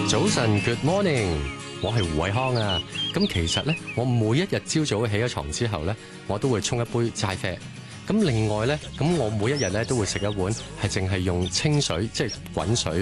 早晨 ，Good morning，我係胡偉康啊。咁其實咧，我每一日朝早起咗床之後咧，我都會沖一杯齋啡。咁另外咧，咁我每一日咧都會食一碗係淨係用清水，即係滾水